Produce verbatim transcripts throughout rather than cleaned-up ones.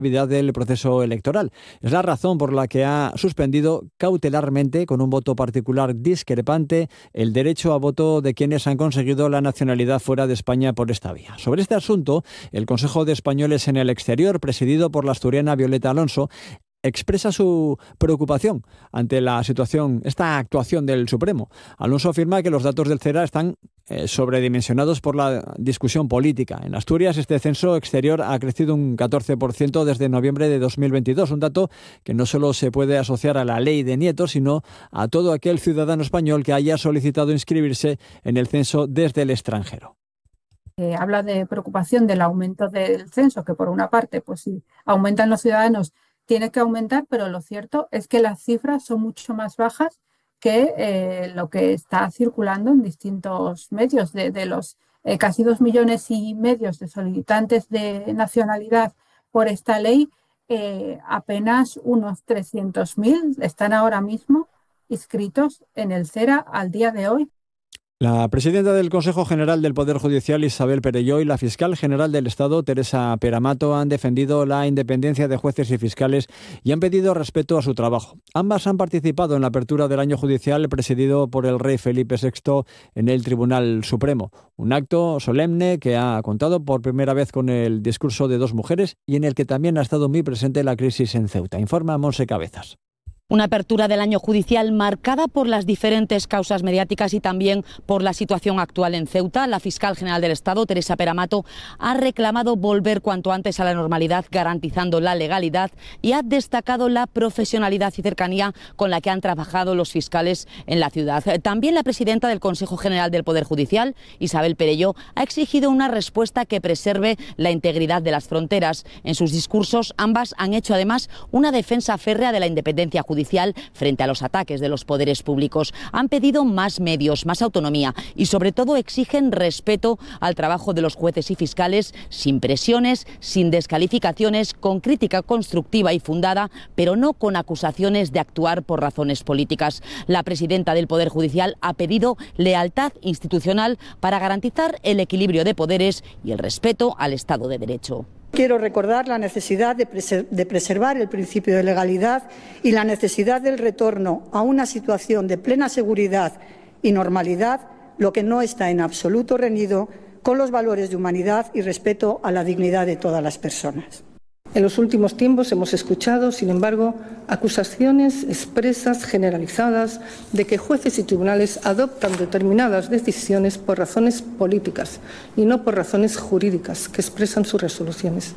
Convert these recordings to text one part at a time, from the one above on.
actividad del proceso electoral. Es la razón por la que ha suspendido cautelarmente, con un voto particular discrepante, el derecho a voto de quienes han conseguido la nacionalidad fuera de España por esta vía. Sobre este asunto, el Consejo de Españoles en el Exterior, presidido por la asturiana Violeta Alonso, expresa su preocupación ante la situación, esta actuación del Supremo. Alonso afirma que los datos del CERA están eh, sobredimensionados por la discusión política. En Asturias, este censo exterior ha crecido un catorce por ciento desde noviembre de dos mil veintidós, un dato que no solo se puede asociar a la ley de nietos, sino a todo aquel ciudadano español que haya solicitado inscribirse en el censo desde el extranjero. Eh, habla de preocupación del aumento del censo, que por una parte, pues si aumentan los ciudadanos, tiene que aumentar, pero lo cierto es que las cifras son mucho más bajas que eh, lo que está circulando en distintos medios. De, de los eh, casi dos millones y medio de solicitantes de nacionalidad por esta ley, eh, apenas unos trescientos mil están ahora mismo inscritos en el CERA al día de hoy. La presidenta del Consejo General del Poder Judicial, Isabel Perelló, y la fiscal general del Estado, Teresa Peramato, han defendido la independencia de jueces y fiscales y han pedido respeto a su trabajo. Ambas han participado en la apertura del año judicial presidido por el rey Felipe sexto en el Tribunal Supremo. Un acto solemne que ha contado por primera vez con el discurso de dos mujeres y en el que también ha estado muy presente la crisis en Ceuta. Informa Monse Cabezas. Una apertura del año judicial marcada por las diferentes causas mediáticas y también por la situación actual en Ceuta. La fiscal general del Estado, Teresa Peramato, ha reclamado volver cuanto antes a la normalidad, garantizando la legalidad, y ha destacado la profesionalidad y cercanía con la que han trabajado los fiscales en la ciudad. También la presidenta del Consejo General del Poder Judicial, Isabel Perelló, ha exigido una respuesta que preserve la integridad de las fronteras. En sus discursos, ambas han hecho además una defensa férrea de la independencia judicial frente a los ataques de los poderes públicos. Han pedido más medios, más autonomía y sobre todo exigen respeto al trabajo de los jueces y fiscales, sin presiones, sin descalificaciones, con crítica constructiva y fundada, pero no con acusaciones de actuar por razones políticas. La presidenta del Poder Judicial ha pedido lealtad institucional para garantizar el equilibrio de poderes y el respeto al Estado de Derecho. Quiero recordar la necesidad de, preser- de preservar el principio de legalidad y la necesidad del retorno a una situación de plena seguridad y normalidad, lo que no está en absoluto reñido con los valores de humanidad y respeto a la dignidad de todas las personas. En los últimos tiempos hemos escuchado, sin embargo, acusaciones expresas, generalizadas, de que jueces y tribunales adoptan determinadas decisiones por razones políticas y no por razones jurídicas que expresan sus resoluciones.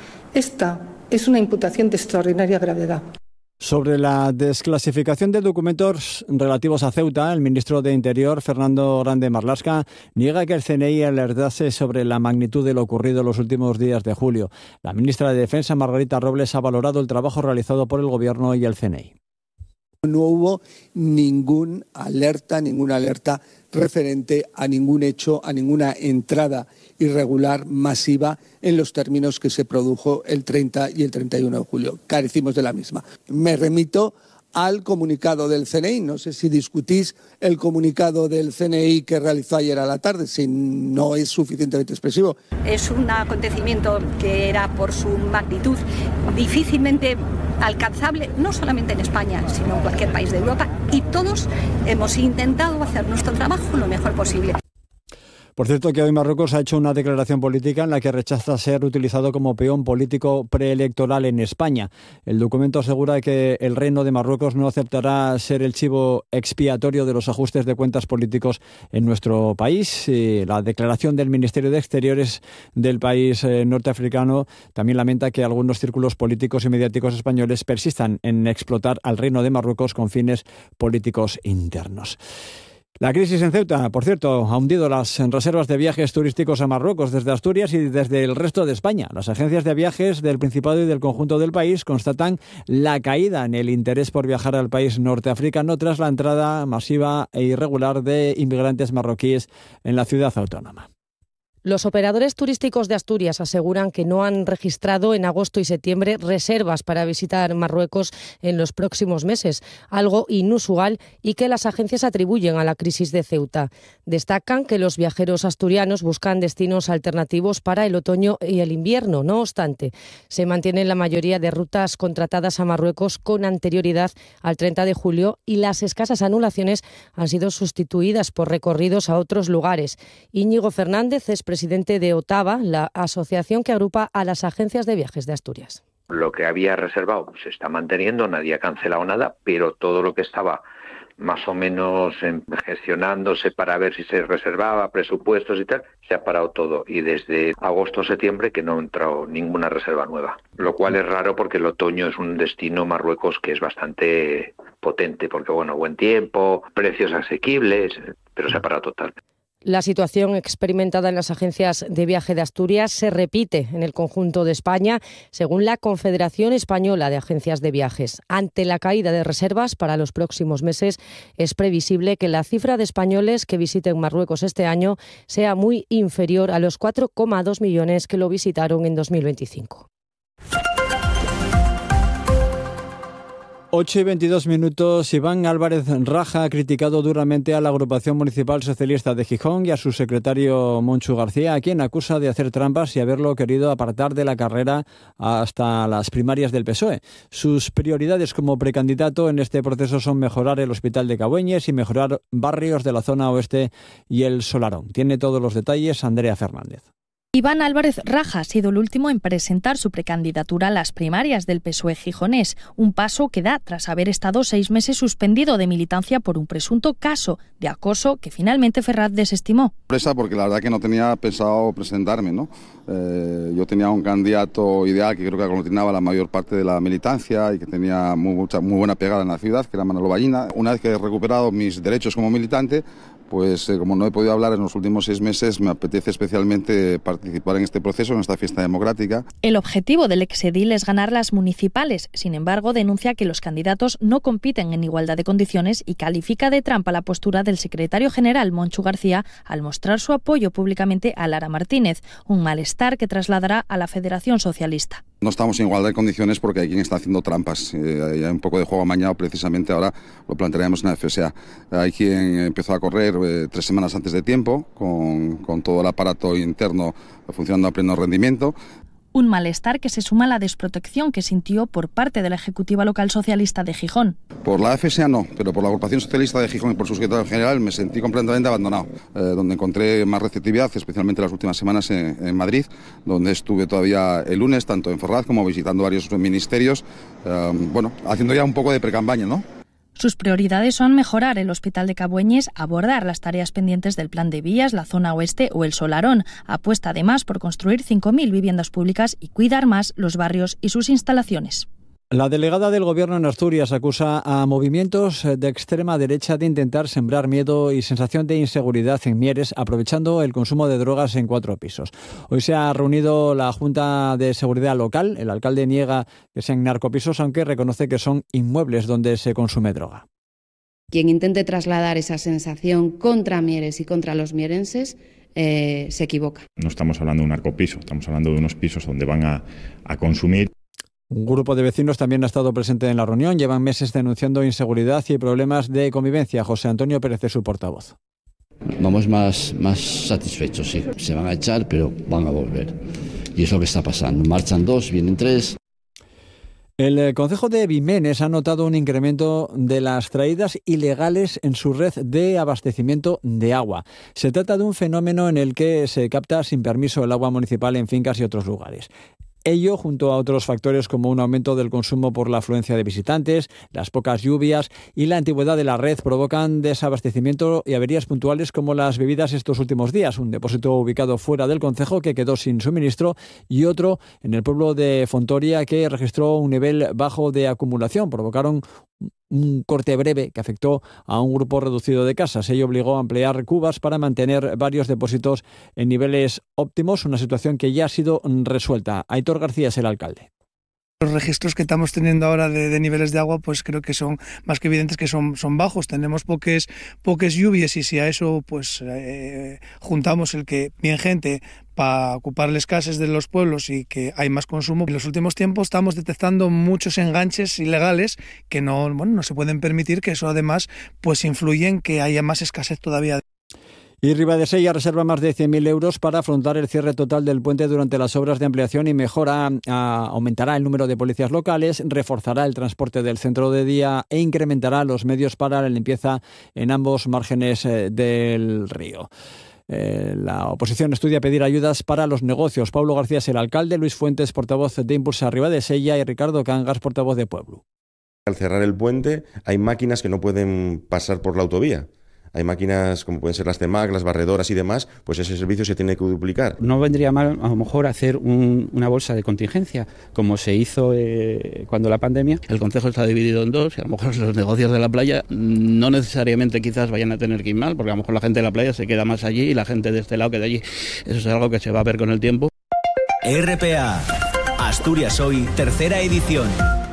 Esta es una imputación de extraordinaria gravedad. Sobre la desclasificación de documentos relativos a Ceuta, el ministro de Interior, Fernando Grande Marlaska, niega que el C N I alertase sobre la magnitud de lo ocurrido los últimos días de julio. La ministra de Defensa, Margarita Robles, ha valorado el trabajo realizado por el Gobierno y el C N I. No hubo ningún alerta, ninguna alerta referente a ningún hecho, a ninguna entrada irregular masiva en los términos que se produjo el treinta y el treinta y uno de julio. Carecimos de la misma. Me remito al comunicado del C N I. No sé si discutís el comunicado del C N I que realizó ayer a la tarde, si no es suficientemente expresivo. Es un acontecimiento que era por su magnitud difícilmente alcanzable, no solamente en España, sino en cualquier país de Europa, y todos hemos intentado hacer nuestro trabajo lo mejor posible. Por cierto, que hoy Marruecos ha hecho una declaración política en la que rechaza ser utilizado como peón político preelectoral en España. El documento asegura que el Reino de Marruecos no aceptará ser el chivo expiatorio de los ajustes de cuentas políticos en nuestro país. Y la declaración del Ministerio de Exteriores del país eh, norteafricano también lamenta que algunos círculos políticos y mediáticos españoles persistan en explotar al Reino de Marruecos con fines políticos internos. La crisis en Ceuta, por cierto, ha hundido las reservas de viajes turísticos a Marruecos desde Asturias y desde el resto de España. Las agencias de viajes del Principado y del conjunto del país constatan la caída en el interés por viajar al país norteafricano tras la entrada masiva e irregular de inmigrantes marroquíes en la ciudad autónoma. Los operadores turísticos de Asturias aseguran que no han registrado en agosto y septiembre reservas para visitar Marruecos en los próximos meses, algo inusual y que las agencias atribuyen a la crisis de Ceuta. Destacan que los viajeros asturianos buscan destinos alternativos para el otoño y el invierno. No obstante, se mantienen la mayoría de rutas contratadas a Marruecos con anterioridad al treinta de julio y las escasas anulaciones han sido sustituidas por recorridos a otros lugares. Íñigo Fernández es presidente de OTAVA, la asociación que agrupa a las agencias de viajes de Asturias. Lo que había reservado se está manteniendo, nadie ha cancelado nada, pero todo lo que estaba más o menos gestionándose para ver si se reservaba, presupuestos y tal, se ha parado todo. Y desde agosto o septiembre que no ha entrado ninguna reserva nueva. Lo cual es raro porque el otoño es un destino Marruecos que es bastante potente, porque bueno, buen tiempo, precios asequibles, pero se ha parado totalmente. La situación experimentada en las agencias de viaje de Asturias se repite en el conjunto de España, según la Confederación Española de Agencias de Viajes. Ante la caída de reservas para los próximos meses, es previsible que la cifra de españoles que visiten Marruecos este año sea muy inferior a los cuatro coma dos millones que lo visitaron en dos mil veinticinco. ocho y veintidós minutos. Iván Álvarez Raja ha criticado duramente a la agrupación municipal socialista de Gijón y a su secretario Monchu García, a quien acusa de hacer trampas y haberlo querido apartar de la carrera hasta las primarias del P S O E. Sus prioridades como precandidato en este proceso son mejorar el Hospital de Cabueñes y mejorar barrios de la zona oeste y el Solarón. Tiene todos los detalles Andrea Fernández. Iván Álvarez Raja ha sido el último en presentar su precandidatura a las primarias del P S O E gijonés, un paso que da tras haber estado seis meses suspendido de militancia por un presunto caso de acoso que finalmente Ferraz desestimó. Sorpresa porque la verdad que no tenía pensado presentarme, ¿no? Eh, yo tenía un candidato ideal que creo que aglutinaba la mayor parte de la militancia y que tenía muy, mucha, muy buena pegada en la ciudad, que era Manolo Ballina. Una vez que he recuperado mis derechos como militante, pues eh, como no he podido hablar en los últimos seis meses, me apetece especialmente participar en este proceso, en esta fiesta democrática. El objetivo del exedil es ganar las municipales. Sin embargo, denuncia que los candidatos no compiten en igualdad de condiciones y califica de trampa la postura del secretario general Monchu García al mostrar su apoyo públicamente a Lara Martínez, un malestar que trasladará a la Federación Socialista. No estamos en igualdad de condiciones porque hay quien está haciendo trampas. Eh, hay un poco de juego amañado, precisamente ahora lo plantearemos en la F S A. Hay quien empezó a correr eh, tres semanas antes de tiempo, con, con todo el aparato interno funcionando a pleno rendimiento. Un malestar que se suma a la desprotección que sintió por parte de la Ejecutiva Local Socialista de Gijón. Por la F S A no, pero por la Agrupación Socialista de Gijón y por su secretario general me sentí completamente abandonado, eh, donde encontré más receptividad, especialmente las últimas semanas en, en Madrid, donde estuve todavía el lunes, tanto en Ferraz como visitando varios ministerios, eh, bueno, haciendo ya un poco de precampaña, ¿no? Sus prioridades son mejorar el Hospital de Cabueñes, abordar las tareas pendientes del Plan de Vías, la zona oeste o el Solarón. Apuesta además por construir cinco mil viviendas públicas y cuidar más los barrios y sus instalaciones. La delegada del Gobierno en Asturias acusa a movimientos de extrema derecha de intentar sembrar miedo y sensación de inseguridad en Mieres, aprovechando el consumo de drogas en cuatro pisos. Hoy se ha reunido la Junta de Seguridad Local. El alcalde niega que sean narcopisos, aunque reconoce que son inmuebles donde se consume droga. Quien intente trasladar esa sensación contra Mieres y contra los mierenses eh, se equivoca. No estamos hablando de un narcopiso, estamos hablando de unos pisos donde van a, a consumir. Un grupo de vecinos también ha estado presente en la reunión. Llevan meses denunciando inseguridad y problemas de convivencia. José Antonio Pérez es su portavoz. Vamos más, más satisfechos, sí. Se van a echar, pero van a volver. Y es lo que está pasando. Marchan dos, vienen tres. El concejo de Vimenes ha notado un incremento de las traídas ilegales en su red de abastecimiento de agua. Se trata de un fenómeno en el que se capta sin permiso el agua municipal en fincas y otros lugares. Ello, junto a otros factores como un aumento del consumo por la afluencia de visitantes, las pocas lluvias y la antigüedad de la red, provocan desabastecimiento y averías puntuales como las vividas estos últimos días. Un depósito ubicado fuera del concejo que quedó sin suministro y otro en el pueblo de Fontoria que registró un nivel bajo de acumulación. Provocaron un corte breve que afectó a un grupo reducido de casas. Ello obligó a ampliar cubas para mantener varios depósitos en niveles óptimos, una situación que ya ha sido resuelta. Aitor García es el alcalde. Los registros que estamos teniendo ahora de, de niveles de agua, pues creo que son más que evidentes que son, son bajos. Tenemos pocas, pocas lluvias y si a eso pues eh, juntamos el que bien gente para ocupar las casas de los pueblos y que hay más consumo. En los últimos tiempos estamos detectando muchos enganches ilegales que no, bueno, no se pueden permitir, que eso además pues influye en que haya más escasez todavía. Y Ribadesella reserva más de cien mil euros para afrontar el cierre total del puente durante las obras de ampliación y mejora, a, aumentará el número de policías locales, reforzará el transporte del centro de día e incrementará los medios para la limpieza en ambos márgenes eh, del río. Eh, la oposición estudia pedir ayudas para los negocios. Pablo García es el alcalde, Luis Fuentes, portavoz de Impulsa Ribadesella, y Ricardo Cangas, portavoz de Pueblo. Al cerrar el puente hay máquinas que no pueden pasar por la autovía. Hay máquinas como pueden ser las CEMAC, las barredoras y demás, pues ese servicio se tiene que duplicar. No vendría mal a lo mejor hacer un, una bolsa de contingencia, como se hizo eh, cuando la pandemia. El concejo está dividido en dos y a lo mejor los negocios de la playa no necesariamente quizás vayan a tener que ir mal, porque a lo mejor la gente de la playa se queda más allí y la gente de este lado queda allí. Eso es algo que se va a ver con el tiempo. R P A, Asturias Hoy, tercera edición.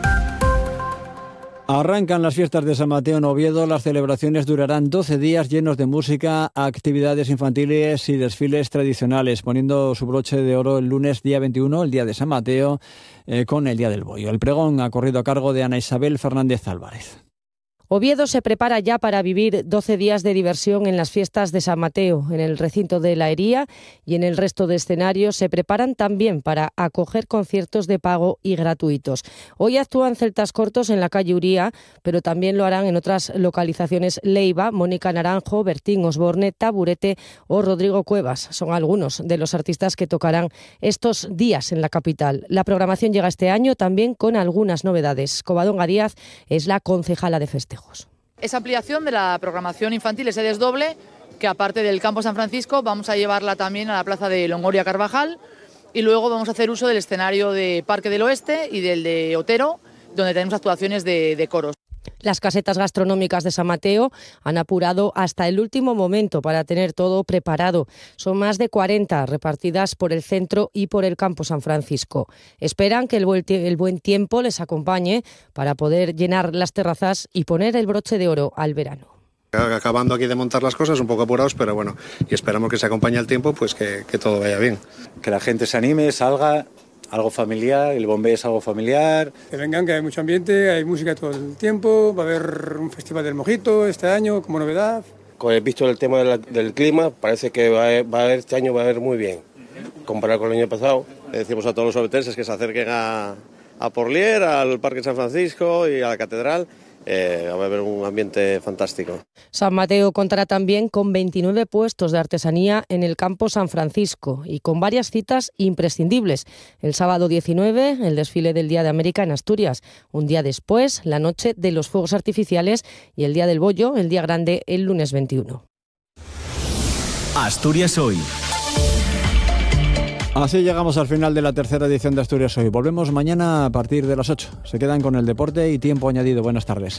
Arrancan las fiestas de San Mateo en Oviedo. Las celebraciones durarán doce días llenos de música, actividades infantiles y desfiles tradicionales, poniendo su broche de oro el lunes día veintiuno, el día de San Mateo, eh, con el Día del Bollo. El pregón ha corrido a cargo de Ana Isabel Fernández Álvarez. Oviedo se prepara ya para vivir doce días de diversión en las fiestas de San Mateo. En el recinto de la Hería y en el resto de escenarios se preparan también para acoger conciertos de pago y gratuitos. Hoy actúan Celtas Cortos en la calle Uría, pero también lo harán en otras localizaciones: Leiva, Mónica Naranjo, Bertín Osborne, Taburete o Rodrigo Cuevas. Son algunos de los artistas que tocarán estos días en la capital. La programación llega este año también con algunas novedades. Covadonga Díaz es la concejala de festejos. Esa ampliación de la programación infantil, ese desdoble, que aparte del Campo San Francisco vamos a llevarla también a la plaza de Longoria Carvajal, y luego vamos a hacer uso del escenario de Parque del Oeste y del de Otero, donde tenemos actuaciones de, de coros. Las casetas gastronómicas de San Mateo han apurado hasta el último momento para tener todo preparado. Son más de cuarenta repartidas por el centro y por el Campo San Francisco. Esperan que el buen, el buen tiempo les acompañe para poder llenar las terrazas y poner el broche de oro al verano. Acabando aquí de montar las cosas, un poco apurados, pero bueno, y esperamos que se acompañe el tiempo, pues que, que todo vaya bien. Que la gente se anime, salga. Algo familiar, el bombeo es algo familiar. Que vengan, que hay mucho ambiente, hay música todo el tiempo, va a haber un festival del mojito este año como novedad. Con el visto el tema de la, del clima, parece que va a, va a haber, este año va a haber muy bien, comparado con el año pasado. Le decimos a todos los obetenses que se acerquen a, a Porlier, al Parque San Francisco y a la Catedral. Eh, va a haber un ambiente fantástico. San Mateo contará también con veintinueve puestos de artesanía en el Campo San Francisco y con varias citas imprescindibles. El sábado diecinueve, el desfile del Día de América en Asturias. Un día después, la noche de los fuegos artificiales, y el Día del Bollo, el día grande, el lunes veintiuno. Asturias Hoy. Así llegamos al final de la tercera edición de Asturias Hoy. Volvemos mañana a partir de las ocho. Se quedan con el deporte y tiempo añadido. Buenas tardes.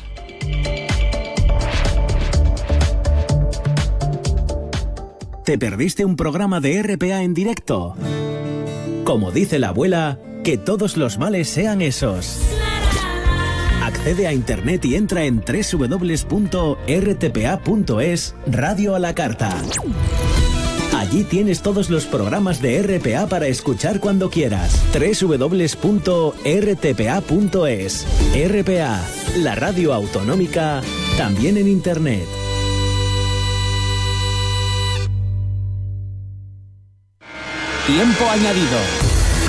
¿Te perdiste un programa de R P A en directo? Como dice la abuela, que todos los males sean esos. Accede a internet y entra en doble u doble u doble u punto r t p a punto es, Radio a la Carta. Allí tienes todos los programas de R P A para escuchar cuando quieras. doble u doble u doble u punto r t p a punto es. R P A, la radio autonómica, también en internet. Tiempo añadido.